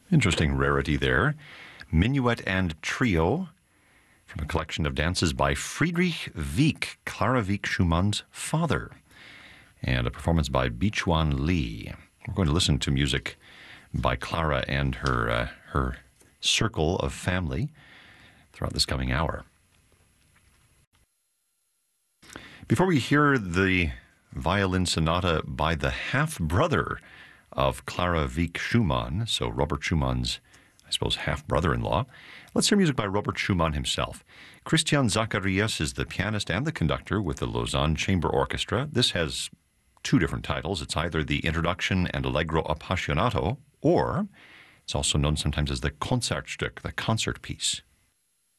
Interesting rarity there. Minuet and Trio from a collection of dances by Friedrich Wieck, Clara Wieck Schumann's father, and a performance by Bichuan Li. We're going to listen to music by Clara and her circle of family throughout this coming hour. Before we hear the violin sonata by the half-brother of Clara Wieck Schumann, so Robert Schumann's, I suppose, half-brother-in-law, let's hear music by Robert Schumann himself. Christian Zacharias is the pianist and the conductor with the Lausanne Chamber Orchestra. This has two different titles. It's either the Introduction and Allegro Appassionato, or it's also known sometimes as the Konzertstück, the concert piece.